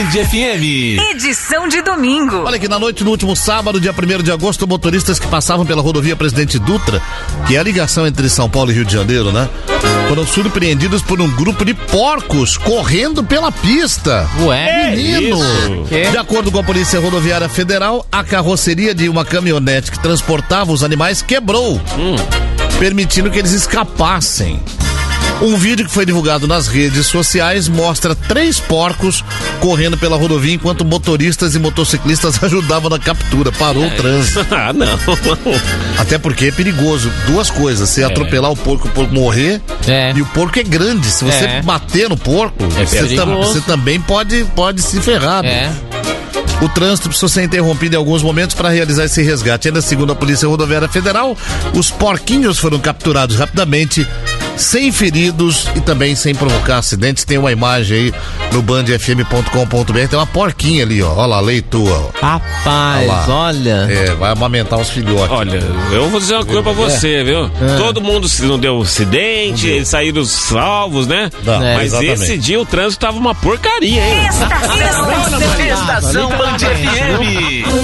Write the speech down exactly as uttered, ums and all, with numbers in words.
Band F M. Edição de domingo. Olha que na noite do último sábado, dia primeiro de agosto, motoristas que passavam pela rodovia Presidente Dutra, que é a ligação entre São Paulo e Rio de Janeiro, né? Foram surpreendidos por um grupo de porcos correndo pela pista. Ué, menino! É De acordo com a Polícia Rodoviária Federal, a carroceria de uma caminhonete que transportava os animais quebrou, hum. permitindo que eles escapassem. Um vídeo que foi divulgado nas redes sociais mostra três porcos correndo pela rodovia enquanto motoristas e motociclistas ajudavam na captura. Parou é. o trânsito. Ah, não. Até porque é perigoso. Duas coisas. Você é. atropelar o porco, o porco morrer. É. E o porco é grande. Se você é. bater no porco, é você, tam, você também pode, pode se ferrar. É. O trânsito precisou ser interrompido em alguns momentos para realizar esse resgate. Ainda segundo a Polícia Rodoviária Federal, os porquinhos foram capturados rapidamente, sem feridos e também sem provocar acidentes. Tem uma imagem aí no band f m ponto com ponto b r. Tem uma porquinha ali, ó. Olha lá, leitura. Ó. Rapaz, olha, olha. É, vai amamentar os filhotes. Olha, eu vou dizer uma coisa pra você, é. viu? É. Todo mundo não deu acidente, eles saíram salvos, né? Não, é, mas exatamente. Esse dia o trânsito tava uma porcaria, hein? Estação, Estação Band F M.